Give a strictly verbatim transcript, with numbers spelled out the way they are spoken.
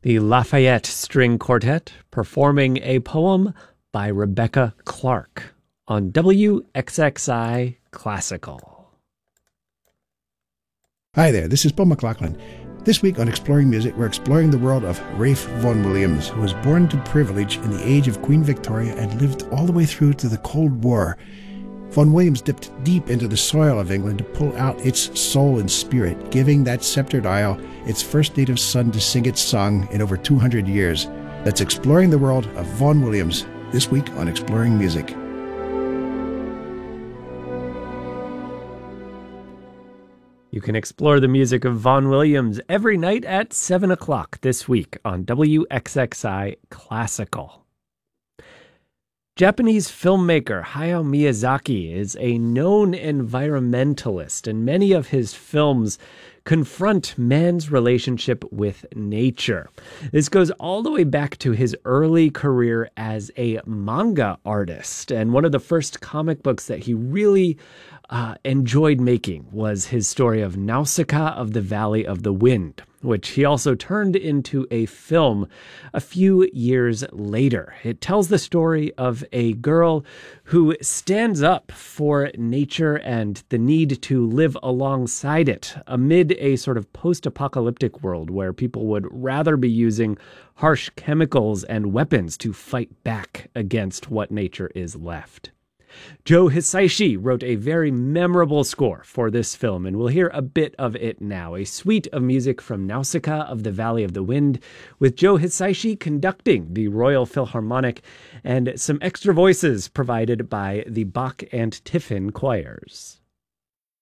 The Lafayette String Quartet performing a poem by Rebecca Clark on W X X I Classical. Hi there, this is Paul McLaughlin. This week on Exploring Music, we're exploring the world of Ralph Vaughan Williams, who was born to privilege in the age of Queen Victoria and lived all the way through to the Cold War. Vaughan Williams dipped deep into the soil of England to pull out its soul and spirit, giving that sceptred isle its first native son to sing its song in over two hundred years. That's Exploring the World of Vaughan Williams, this week on Exploring Music. You can explore the music of Vaughan Williams every night at seven o'clock this week on W X X I Classical. Japanese filmmaker Hayao Miyazaki is a known environmentalist, and many of his films confront man's relationship with nature. This goes all the way back to his early career as a manga artist, and one of the first comic books that he really uh, enjoyed making was his story of Nausicaa of the Valley of the Wind, which he also turned into a film a few years later. It tells the story of a girl who stands up for nature and the need to live alongside it amid a sort of post-apocalyptic world where people would rather be using harsh chemicals and weapons to fight back against what nature is left. Joe Hisaishi wrote a very memorable score for this film, and we'll hear a bit of it now. A suite of music from Nausicaa of the Valley of the Wind, with Joe Hisaishi conducting the Royal Philharmonic, and some extra voices provided by the Bach and Tiffin choirs.